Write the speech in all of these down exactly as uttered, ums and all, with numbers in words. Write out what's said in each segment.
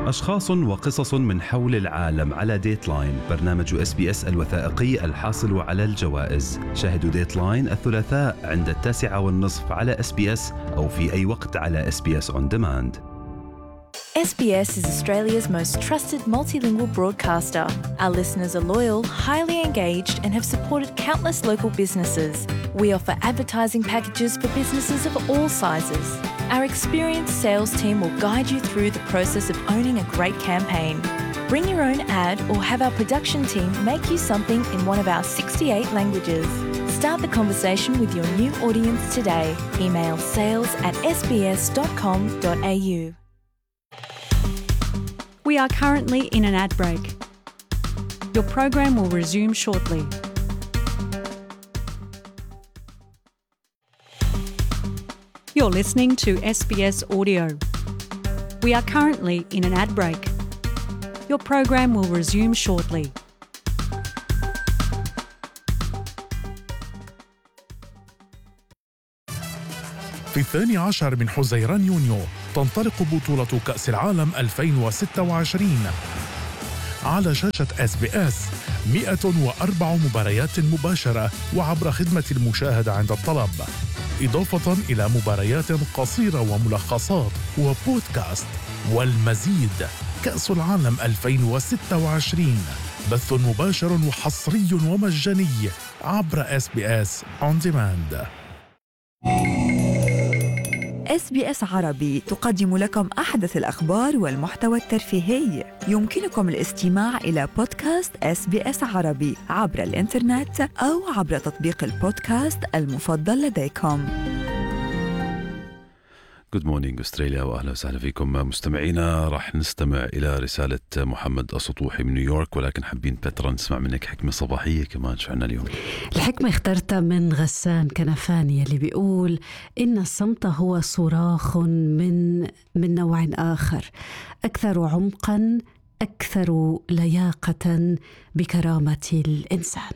أشخاص وقصص من حول العالم على ديتلاين، برنامج اس بي اس الوثائقي الحاصل على الجوائز. شاهدوا ديتلاين الثلاثاء عند التاسعة والنصف على اس بي اس أو في أي وقت على اس بي اس On Demand. S B S is Australia's most trusted multilingual broadcaster. Our listeners are loyal, highly engaged, and have supported countless local businesses. We offer advertising packages for businesses of all sizes. Our experienced sales team will guide you through the process of owning a great campaign. Bring your own ad or have our production team make you something in one of our sixty-eight languages. Start the conversation with your new audience today. Email sales at s b s dot com dot a u. We are currently in an ad break. Your program will resume shortly. You're listening to S B S Audio. We are currently in an ad break. Your program will resume shortly. في الثاني عشر من حزيران يونيو تنطلق بطولة كأس العالم ألفين وستة وعشرين على شاشة اس بي اس. مئة وأربع مباريات مباشرة وعبر خدمة المشاهدة عند الطلب، إضافة إلى مباريات قصيرة وملخصات وبودكاست والمزيد. كأس العالم ألفين وستة وعشرين بث مباشر وحصري ومجاني عبر اس بي اس On Demand. اس بي اس عربي تقدم لكم أحدث الأخبار والمحتوى الترفيهي. يمكنكم الاستماع إلى بودكاست اس بي اس عربي عبر الإنترنت أو عبر تطبيق البودكاست المفضل لديكم. Good morning أستراليا، وأهلا وسهلا فيكم مستمعينا. راح نستمع إلى رسالة محمد السطوحي من نيويورك، ولكن حابين بترا نسمع منك حكمة صباحية كمان. شو عنا اليوم؟ الحكمة اخترتها من غسان كنفاني اللي بيقول إن الصمت هو صراخ من من نوع آخر، أكثر عمقا، أكثر لياقة بكرامة الإنسان.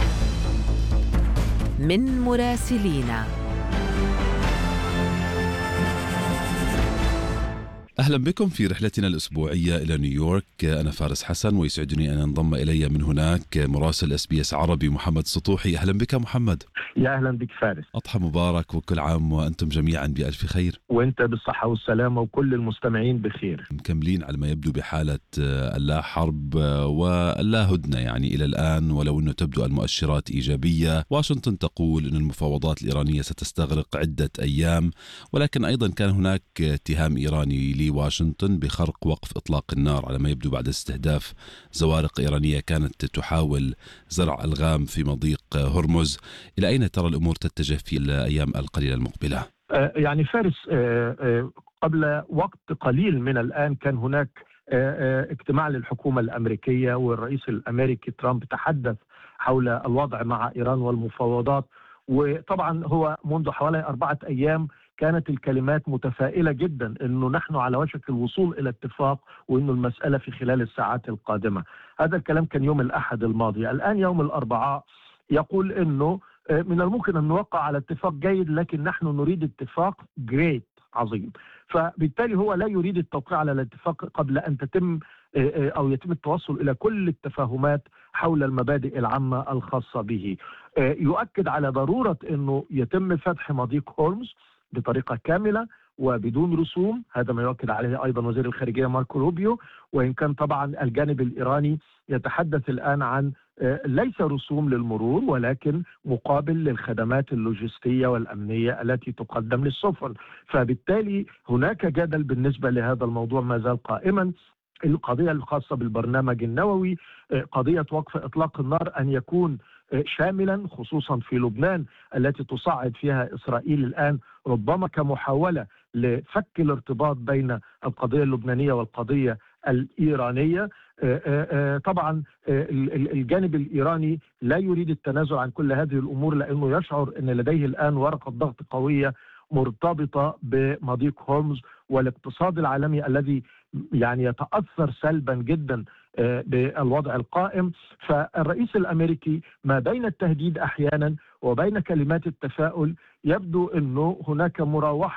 من مراسلينا. أهلا بكم في رحلتنا الأسبوعية إلى نيويورك. أنا فارس حسن، ويسعدني أن انضم إلي من هناك مراسل اس بي اس عربي محمد سطوحي. أهلا بك محمد. يا أهلا بك فارس. أضحى مبارك وكل عام وأنتم جميعا بألف خير. وأنت بالصحة والسلامة وكل المستمعين بخير. مكملين على ما يبدو بحالة اللا حرب واللا هدنة يعني إلى الآن، ولو أنه تبدو المؤشرات إيجابية. واشنطن تقول أن المفاوضات الإيرانية ستستغرق عدة أيام، ولكن أيضا كان هناك اتهام إيراني لواشنطن بخرق وقف إطلاق النار على ما يبدو بعد استهداف زوارق إيرانية كانت تحاول زرع ألغام في مضيق هرمز. إلى أين ترى الأمور تتجه في الأيام القليلة المقبلة؟ يعني فارس، قبل وقت قليل من الآن كان هناك اجتماع للحكومة الأمريكية، والرئيس الأمريكي ترامب تحدث حول الوضع مع إيران والمفاوضات. وطبعا هو منذ حوالي أربعة أيام كانت الكلمات متفائلة جدا أنه نحن على وشك الوصول إلى اتفاق، وأنه المسألة في خلال الساعات القادمة. هذا الكلام كان يوم الأحد الماضي. الآن يوم الأربعاء يقول أنه من الممكن أن نوقع على اتفاق جيد، لكن نحن نريد اتفاق جريت عظيم. فبالتالي هو لا يريد التوقيع على الاتفاق قبل أن تتم أو يتم التوصل إلى كل التفاهمات حول المبادئ العامة الخاصة به. يؤكد على ضرورة أنه يتم فتح مضيق هرمز بطريقة كاملة وبدون رسوم. هذا ما يؤكد عليه أيضا وزير الخارجية ماركو روبيو. وإن كان طبعا الجانب الإيراني يتحدث الآن عن ليس رسوم للمرور، ولكن مقابل للخدمات اللوجستية والأمنية التي تقدم للسفن. فبالتالي هناك جدل بالنسبة لهذا الموضوع ما زال قائما. القضية الخاصة بالبرنامج النووي، قضية وقف إطلاق النار أن يكون شاملا، خصوصا في لبنان التي تصعد فيها إسرائيل الآن ربما كمحاولة لفك الارتباط بين القضية اللبنانية والقضية الإيرانية. طبعا الجانب الإيراني لا يريد التنازل عن كل هذه الأمور، لأنه يشعر أن لديه الآن ورقة ضغط قوية مرتبطة بمضيق هرمز والاقتصاد العالمي الذي يعني يتأثر سلبا جدا بالوضع القائم. فالرئيس الأمريكي ما بين التهديد أحيانا وبين كلمات التفاؤل يبدو أنه هناك مراوحة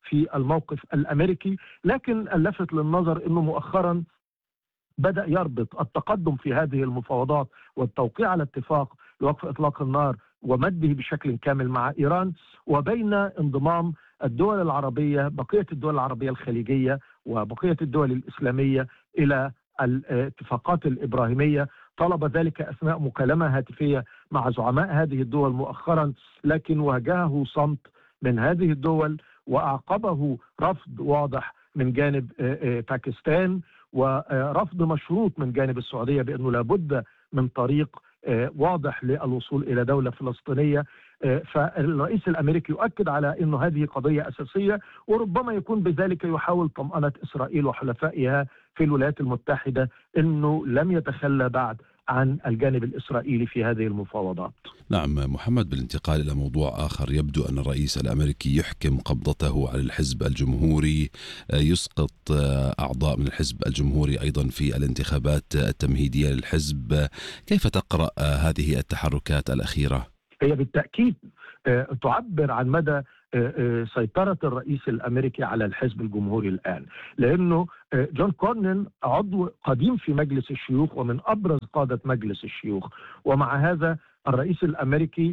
في الموقف الأمريكي. لكن اللفت للنظر أنه مؤخرا بدأ يربط التقدم في هذه المفاوضات والتوقيع على اتفاق لوقف إطلاق النار ومده بشكل كامل مع إيران وبين انضمام الدول العربية، بقية الدول العربية الخليجية وبقية الدول الإسلامية إلى الاتفاقات الإبراهيمية. طلب ذلك أثناء مكالمة هاتفية مع زعماء هذه الدول مؤخرا، لكن واجهه صمت من هذه الدول وأعقبه رفض واضح من جانب باكستان ورفض مشروط من جانب السعودية بأنه لابد من طريق واضح للوصول إلى دولة فلسطينية. فالرئيس الأمريكي يؤكد على أن هذه قضية أساسية، وربما يكون بذلك يحاول طمأنة إسرائيل وحلفائها في الولايات المتحدة أنه لم يتخلى بعد عن الجانب الإسرائيلي في هذه المفاوضات. نعم محمد، بالانتقال إلى موضوع آخر، يبدو أن الرئيس الأمريكي يحكم قبضته على الحزب الجمهوري، يسقط أعضاء من الحزب الجمهوري أيضا في الانتخابات التمهيدية للحزب. كيف تقرأ هذه التحركات الأخيرة؟ هي بالتأكيد تعبر عن مدى سيطرة الرئيس الأمريكي على الحزب الجمهوري الآن، لأنه جون كورنين عضو قديم في مجلس الشيوخ ومن أبرز قادة مجلس الشيوخ، ومع هذا الرئيس الأمريكي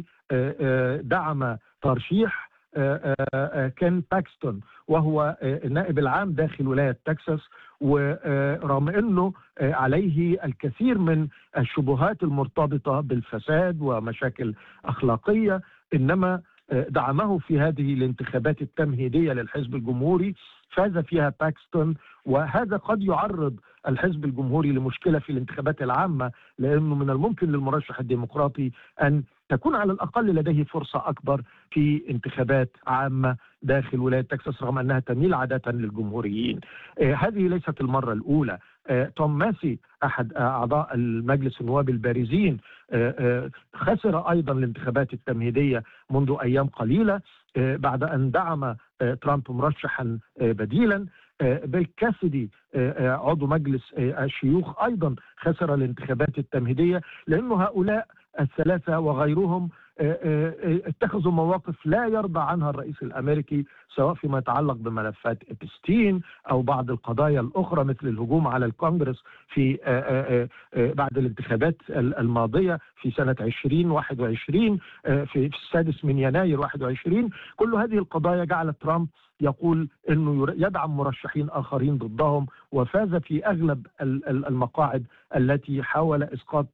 دعم ترشيح كين باكستون وهو النائب العام داخل ولاية تكساس، ورغم أنه عليه الكثير من الشبهات المرتبطة بالفساد ومشاكل أخلاقية، إنما دعمه في هذه الانتخابات التمهيدية للحزب الجمهوري، فاز فيها باكستون، وهذا قد يعرض الحزب الجمهوري لمشكلة في الانتخابات العامة، لأنه من الممكن للمرشح الديمقراطي أن تكون على الأقل لديه فرصة أكبر في انتخابات عامة داخل ولاية تكساس، رغم أنها تميل عادة للجمهوريين. آه هذه ليست المرة الأولى. آه توم ماسي أحد أعضاء المجلس النواب البارزين آه آه خسر أيضا الانتخابات التمهيدية منذ أيام قليلة آه بعد أن دعم آه ترامب مرشحا آه بديلا. بيل كاسدي عضو مجلس الشيوخ أيضا خسر الانتخابات التمهيدية، لأن هؤلاء الثلاثة وغيرهم اتخذوا مواقف لا يرضى عنها الرئيس الأمريكي، سواء فيما يتعلق بملفات إبستين أو بعض القضايا الأخرى مثل الهجوم على الكونغرس في بعد الانتخابات الماضية في سنة عشرين واحد وعشرين في السادس من يناير واحد وعشرين. كل هذه القضايا جعلت ترامب يقول أنه يدعم مرشحين آخرين ضدهم، وفاز في أغلب المقاعد التي حاول إسقاط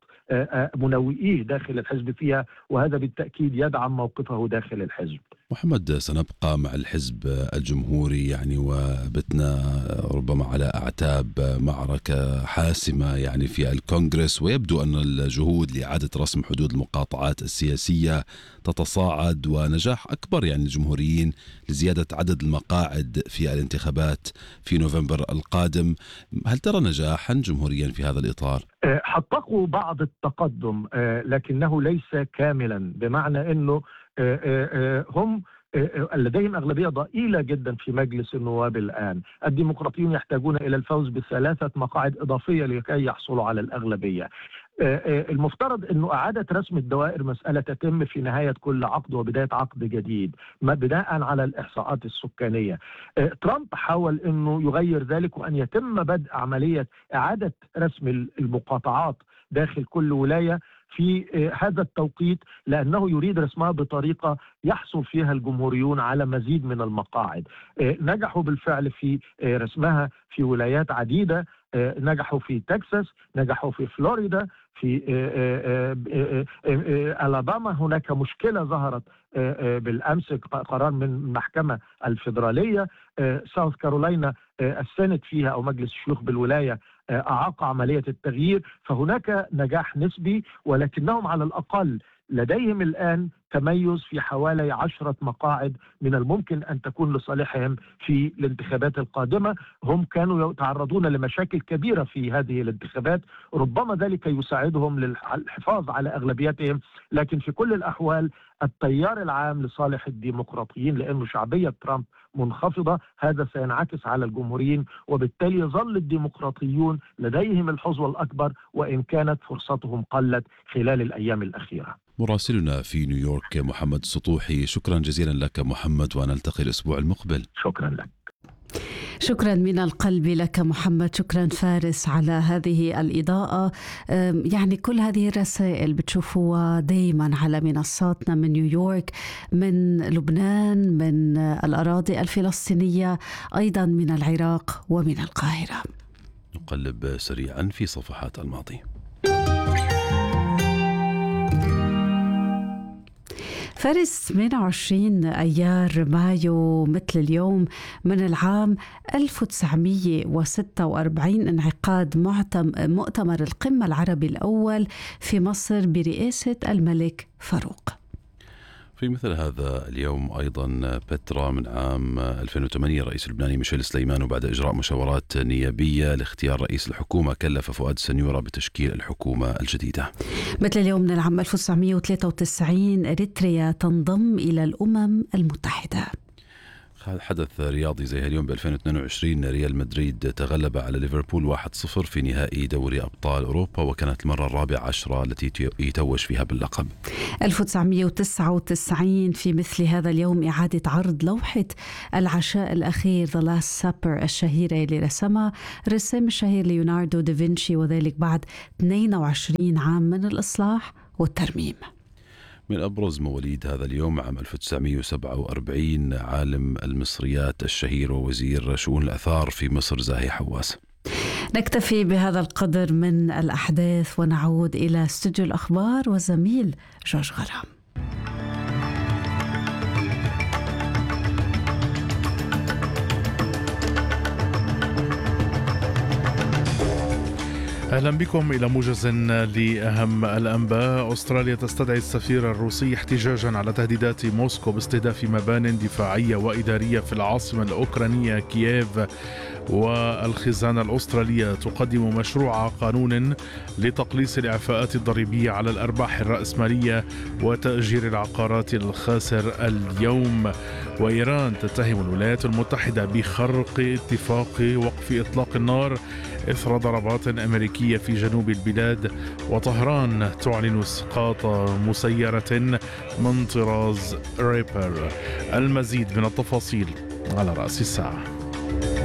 منوئيه داخل الحزب فيها، وهذا بالتأكيد يدعم موقفه داخل الحزب. محمد، سنبقى مع الحزب الجمهوري يعني وبتنا ربما على أعتاب معركة حاسمة يعني في الكونغرس، ويبدو أن الجهود لإعادة رسم حدود المقاطعات السياسية تتصاعد، ونجاح أكبر يعني الجمهوريين لزيادة عدد المقاعد في الانتخابات في نوفمبر القادم. هل ترى نجاحا جمهوريا في هذا الإطار؟ حققوا بعض التقدم لكنه ليس كاملا، بمعنى أنه هم لديهم أغلبية ضئيلة جدا في مجلس النواب الآن. الديمقراطيون يحتاجون إلى الفوز بثلاثة مقاعد إضافية لكي يحصلوا على الأغلبية. المفترض أنه إعادة رسم الدوائر مسألة تتم في نهاية كل عقد وبداية عقد جديد بناء على الإحصاءات السكانية. ترامب حاول أنه يغير ذلك وأن يتم بدء عملية إعادة رسم المقاطعات داخل كل ولاية في هذا التوقيت، لأنه يريد رسمها بطريقة يحصل فيها الجمهوريون على مزيد من المقاعد. نجحوا بالفعل في رسمها في ولايات عديدة، نجحوا في تكساس، نجحوا في فلوريدا، في ألاباما هناك مشكلة ظهرت بالأمس، قرار من المحكمة الفيدرالية. ساوث كارولاينا السنت فيها أو مجلس الشيوخ بالولاية أعاق عملية التغيير، فهناك نجاح نسبي، ولكنهم على الأقل لديهم الآن تميز في حوالي عشرة مقاعد من الممكن أن تكون لصالحهم في الانتخابات القادمة. هم كانوا يتعرضون لمشاكل كبيرة في هذه الانتخابات، ربما ذلك يساعدهم للحفاظ على أغلبيتهم، لكن في كل الأحوال التيار العام لصالح الديمقراطيين، لأن شعبية ترامب منخفضة، هذا سينعكس على الجمهوريين، وبالتالي يظل الديمقراطيون لديهم الحظوة الأكبر وإن كانت فرصتهم قلت خلال الأيام الأخيرة. مراسلنا في نيويورك دكتورك محمد السطوحي. شكرا جزيلا لك محمد، ونلتقي الأسبوع المقبل. شكرا لك. شكرا من القلب لك محمد. شكرا فارس على هذه الإضاءة. يعني كل هذه الرسائل بتشوفوها دايما على منصاتنا من نيويورك، من لبنان، من الأراضي الفلسطينية، أيضا من العراق ومن القاهرة. نقلب سريعا في صفحات الماضي. فارس، ثمانية وعشرين أيار مايو مثل اليوم من العام ألف وتسعمئة وستة وأربعين انعقاد مؤتمر القمة العربي الأول في مصر برئاسة الملك فاروق. في مثل هذا اليوم أيضا بترا من عام ألفين وثمانية رئيس اللبناني ميشيل سليمان، وبعد إجراء مشاورات نيابية لاختيار رئيس الحكومة كلف فؤاد السنيورة بتشكيل الحكومة الجديدة. مثل اليوم من العام ألف وتسعمئة وثلاثة وتسعين إريتريا تنضم إلى الأمم المتحدة. حدث رياضي زي اليوم ب ألفين واثنين وعشرين ريال مدريد تغلب على ليفربول واحد صفر في نهائي دوري أبطال أوروبا، وكانت المرة الرابعة عشرة التي يتوج فيها باللقب. ألف وتسعمئة وتسعة وتسعين في مثل هذا اليوم إعادة عرض لوحة العشاء الأخير The Last Supper الشهيرة اللي رسمها الرسام الشهير ليوناردو دافنشي، وذلك بعد اثنين وعشرين عام من الإصلاح والترميم. من أبرز مواليد هذا اليوم عام ألف وتسعمئة وسبعة وأربعين عالم المصريات الشهير ووزير شؤون الآثار في مصر زاهي حواس. نكتفي بهذا القدر من الأحداث ونعود إلى استوديو الأخبار وزميل جورج غرام. أهلا بكم إلى موجز لأهم الأنباء. أستراليا تستدعي السفير الروسي احتجاجا على تهديدات موسكو باستهداف مبان دفاعية وإدارية في العاصمة الأوكرانية كييف. والخزانة الأسترالية تقدم مشروع قانون لتقليص الإعفاءات الضريبية على الأرباح الرأسمالية وتأجير العقارات الخاسر اليوم. وإيران تتهم الولايات المتحدة بخرق اتفاق وقف إطلاق النار إثر ضربات أمريكية في جنوب البلاد. وطهران تعلن إسقاط مسيرة من طراز ريبر. المزيد من التفاصيل على رأس الساعة.